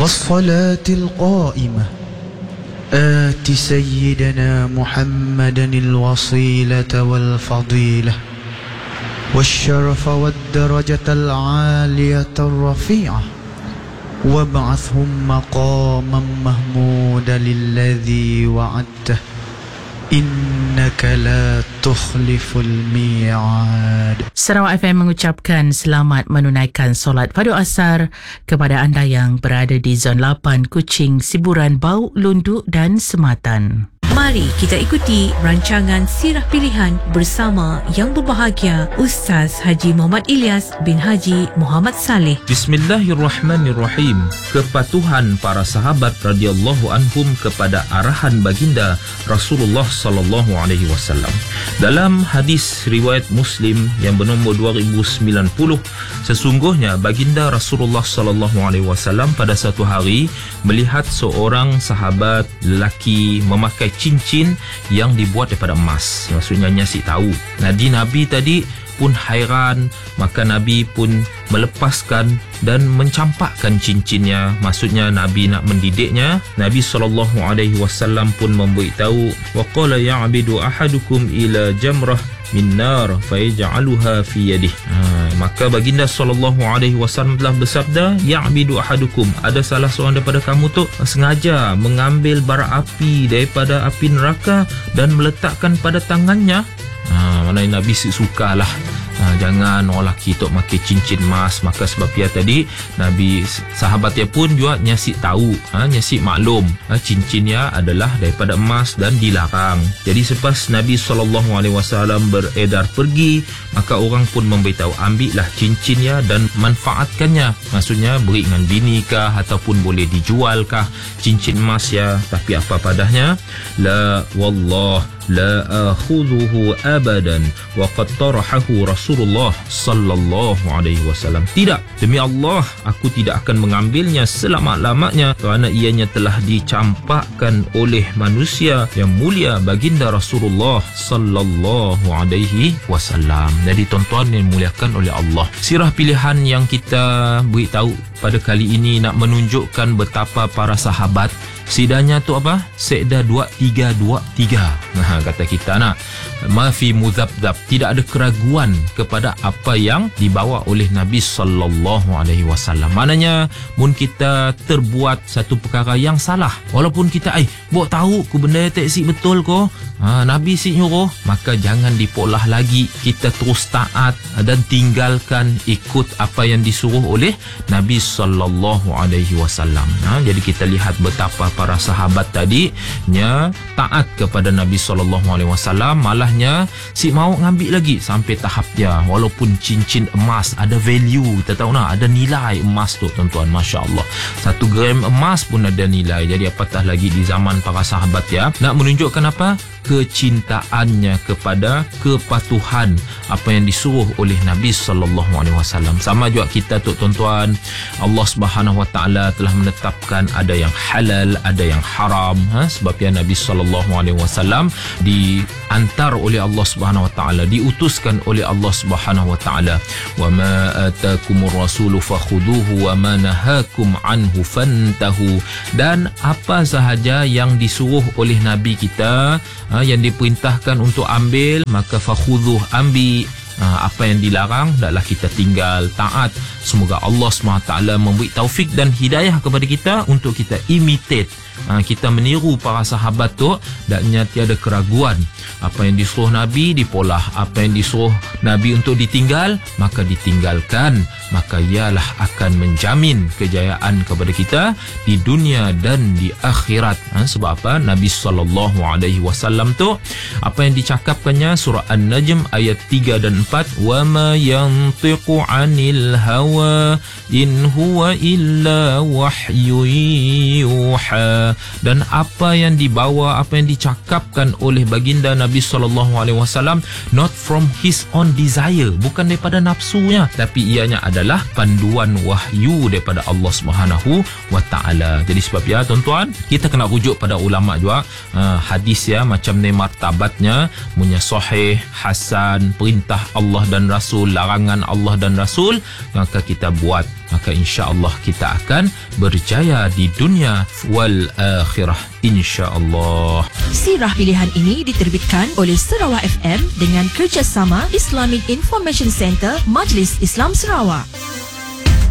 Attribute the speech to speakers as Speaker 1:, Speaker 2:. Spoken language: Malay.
Speaker 1: والصلاة القائمة آت سيدنا محمدا الوصيلة والفضيلة والشرف والدرجة العالية الرفيعة وابعثهم مقاما محمودا الذي وعدته إنك لا تخلف الميعاد.
Speaker 2: Sarawak FM mengucapkan selamat menunaikan solat Fardu Asar kepada anda yang berada di Zon 8, Kuching, Siburan, Bau, Lundu dan Sematan.
Speaker 3: Mari kita ikuti rancangan Sirah Pilihan bersama yang berbahagia Ustaz Haji Muhammad Ilyas bin Haji Muhammad Saleh.
Speaker 4: Bismillahirrahmanirrahim. Kepatuhan para sahabat radhiyallahu anhum kepada arahan baginda Rasulullah sallallahu alaihi wasallam. Dalam hadis riwayat Muslim yang bernombor 2090, sesungguhnya baginda Rasulullah sallallahu alaihi wasallam pada satu hari melihat seorang sahabat lelaki memakai cincin yang dibuat daripada emas. Maksudnya nyasik tahu. Jadi Nabi tadi pun hairan, maka Nabi pun melepaskan dan mencampakkan cincinnya. Maksudnya Nabi nak mendidiknya. Nabi SAW pun memberitahu, wa qala ya'bidu ahadukum ila jamrah min nar fayaj'aluha fi yadihi. Maka baginda SAW telah bersabda, ya'bidu ahadukum, ada salah seorang daripada kamu tu sengaja mengambil bara api daripada api neraka dan meletakkan pada tangannya. Maknanya Nabi sukalah jangan orang lelaki tu pakai cincin emas. Maka sebab dia tadi Nabi sahabat dia pun juga nyasik tahu, nyasik maklum cincinnya adalah daripada emas dan dilarang. Jadi selepas Nabi SAW beredar pergi, maka orang pun memberitahu, ambillah cincinnya dan manfaatkannya. Maksudnya beri dengan bini kah ataupun boleh dijual kah cincin emas ya. Tapi apa padahnya, la wallah la akhudhuhu abadan wa qad tarahahu Rasulullah sallallahu alaihi wasallam. Tidak, demi Allah aku tidak akan mengambilnya selama-lamanya kerana ianya telah dicampakkan oleh manusia yang mulia baginda Rasulullah sallallahu alaihi wasallam. Jadi tuan-tuan yang dimuliakan oleh Allah, sirah pilihan yang kita beritahu pada kali ini nak menunjukkan betapa para sahabat sidanya tu apa? Sekda 2323. Kata kita nak ma fi muzabzab, tidak ada keraguan kepada apa yang dibawa oleh Nabi sallallahu alaihi wasallam. Maknanya mun kita terbuat satu perkara yang salah, walaupun kita buat tahu ku benda tak sik betul ko, Nabi sik nyuruh, maka jangan dipolah lagi, kita terus taat dan tinggalkan ikut apa yang disuruh oleh Nabi sallallahu alaihi wasallam. Jadi kita lihat betapa para sahabat tadi nya taat kepada Nabi sallallahu alaihi wasallam, malahnya si mau ngambil lagi sampai tahap dia walaupun cincin emas ada value, kita tahu ada nilai emas tu tuan-tuan, masya-Allah. 1 gram emas pun ada nilai. Jadi apatah lagi di zaman para sahabat ya, nak menunjukkan apa? Kecintaannya kepada kepatuhan apa yang disuruh oleh Nabi sallallahu alaihi wasallam. Sama juga kita tu tuan-tuan, Allah Subhanahu wa taala telah menetapkan ada yang halal, ada yang haram, sebab ya Nabi sallallahu alaihi wasallam diantar oleh Allah Subhanahu wa taala, diutuskan oleh Allah Subhanahu wa taala, wa ma atakumur rasulu fakhuduhu wa ma nahakum anhu fantahu. Dan apa sahaja yang disuruh oleh Nabi kita, yang diperintahkan untuk ambil, maka fakhudhuh, ambil. Apa yang dilarang adalah kita tinggal, taat. Semoga Allah SWT memberi taufik dan hidayah kepada kita untuk kita imitate, kita meniru para sahabat tu, dan tiada keraguan. Apa yang disuruh Nabi dipolah, apa yang disuruh Nabi untuk ditinggal maka ditinggalkan. Maka ialah akan menjamin kejayaan kepada kita di dunia dan di akhirat. Sebab apa? Nabi SAW tu apa yang dicakapkannya, surah An-Najm ayat 3 dan 4, wa ma yantiqu 'anil hawa in huwa illa wahyun yuha. Dan apa yang dibawa, apa yang dicakapkan oleh baginda Nabi SAW, not from his own desire, bukan daripada nafsunya, tapi ianya adalah panduan wahyu daripada Allah Subhanahu wa taala. Jadi sebab ya tuan-tuan, kita kena rujuk pada ulama juga, hadis ya macam ni martabatnya, punya sahih, hasan, perintah Allah dan Rasul, larangan Allah dan Rasul, maka kita buat, maka insya-Allah kita akan berjaya di dunia wal akhirah, insya-Allah.
Speaker 3: Sirah pilihan ini diterbitkan oleh Sarawak FM dengan kerjasama Islamic Information Center Majlis Islam Sarawak.